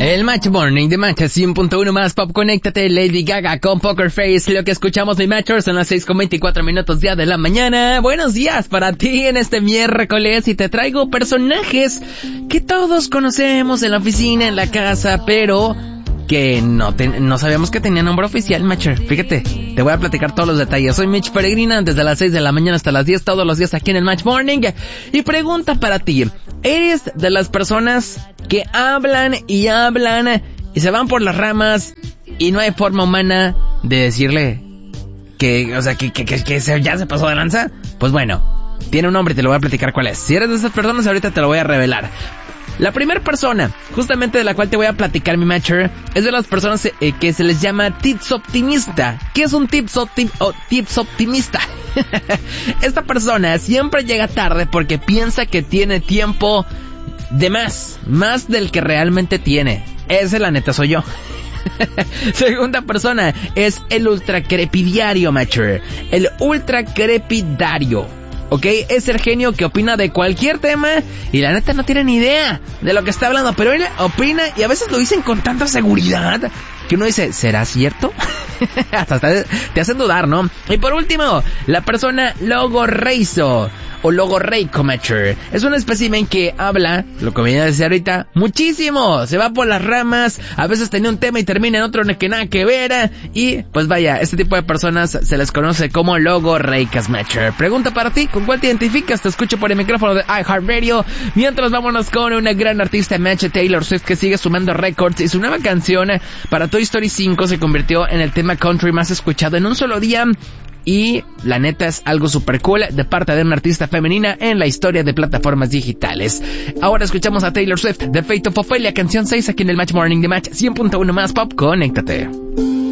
El Match Morning de Match 100.1 más Pop. Conéctate, Lady Gaga con Poker Face. Lo que escuchamos, mi Matchers, son las 6:24 día de la mañana. Buenos días para ti en este miércoles, y te traigo personajes que todos conocemos en la oficina, en la casa, pero que no sabíamos que tenía nombre oficial, Matcher. Fíjate, te voy a platicar todos los detalles. Soy Mitch Peregrina, desde las 6 de la mañana hasta las 10, todos los días aquí en el Match Morning. Y pregunta para ti, ¿eres de las personas que hablan y se van por las ramas y no hay forma humana de decirle que ya se pasó de lanza? Pues bueno, tiene un nombre y te lo voy a platicar cuál es. Si eres de esas personas, ahorita te lo voy a revelar. La primera persona, justamente de la cual te voy a platicar, mi Matcher, es de las personas que se les llama tips optimista. ¿Qué es un tips optimista? Esta persona siempre llega tarde porque piensa que tiene tiempo de más del que realmente tiene. Ese, la neta, soy yo. Segunda persona es el ultracrepidiario, Matcher. El ultracrepidario, ¿ok? Es el genio que opina de cualquier tema y la neta no tiene ni idea de lo que está hablando, pero él opina y a veces lo dicen con tanta seguridad que uno dice, ¿será cierto? Hasta te hacen dudar, ¿no? Y por último, la persona logorreico o logorreico, Matcher. Es un espécimen que habla, lo que venía a decir ahorita, muchísimo. Se va por las ramas, a veces tenía un tema y termina en otro que nada que ver. Y pues vaya, este tipo de personas se les conoce como logorreicas, Matcher. Pregunta para ti, ¿con cuál te identificas? Te escucho por el micrófono de iHeartRadio. Mientras vámonos con una gran artista, Taylor Swift, que sigue sumando récords, y su nueva canción para Toy Story 5 se convirtió en el tema country más escuchado en un solo día. Y la neta es algo super cool de parte de una artista femenina en la historia de plataformas digitales. Ahora escuchamos a Taylor Swift, The Fate of Ophelia, canción 6 aquí en el Match Morning de Match 100.1 más Pop. Conéctate.